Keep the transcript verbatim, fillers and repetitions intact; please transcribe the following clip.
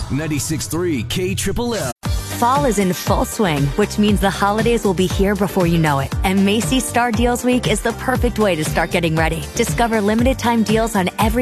ninety-six point three K Triple L. Fall is in full swing, which means the holidays will be here before you know it. And Macy's Star Deals Week is the perfect way to start getting ready. Discover limited time deals on every